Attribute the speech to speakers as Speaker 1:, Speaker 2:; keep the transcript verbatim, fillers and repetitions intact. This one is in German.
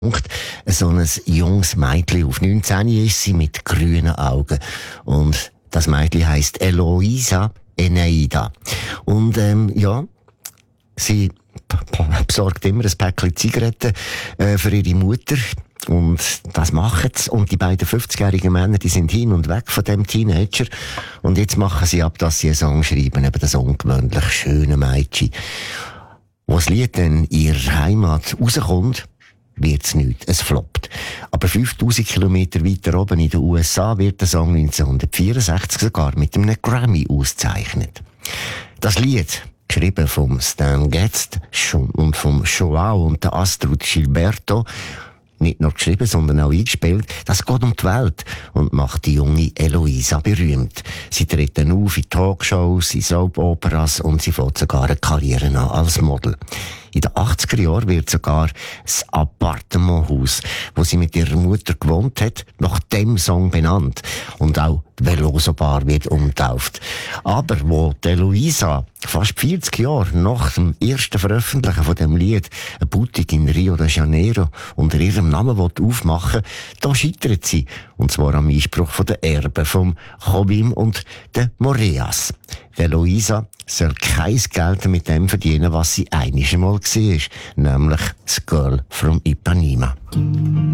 Speaker 1: so ein junges Mädchen auf. neunzehn ist sie mit grünen Augen. Und das Mädchen heisst Eloisa Eneida. Und, ähm, ja, sie besorgt immer ein Päckchen Zigaretten äh, für ihre Mutter. Und das machen sie. Und die beiden fünfzigjährigen Männer, die sind hin und weg von dem Teenager. Und jetzt machen sie ab, dass sie einen Song schreiben, eben das ungewöhnlich schöne Mädchen. Wo das Lied dann in ihrer Heimat rauskommt, wird's nichts. Es floppt. Aber fünftausend Kilometer weiter oben in den U S A wird der Song neunzehnhundertvierundsechzig sogar mit einem Grammy ausgezeichnet. Das Lied, geschrieben vom Stan Getz und vom Joao und der Astrud Gilberto, nicht nur geschrieben, sondern auch eingespielt, das geht um die Welt und macht die junge Eloisa berühmt. Sie treten auf in Talkshows, in Soap-Operas und sie fängt sogar eine Karriere an als Model. In den achtziger Jahren wird sogar das Appartementhaus, wo sie mit ihrer Mutter gewohnt hat, nach dem Song benannt. Und auch die Veloso Bar wird umgetauft. Aber wo die Eloisa fast vierzig Jahre nach dem ersten Veröffentlichen von dem Lied eine Boutique in Rio de Janeiro unter ihrem Namen aufmachen will, da scheitert sie. Und zwar am Einspruch von den Erben vom Jobim und den Moreas. Die Eloisa soll kein Geld mit dem verdienen, was sie einiges Mal war, nämlich das Girl from Ipanema.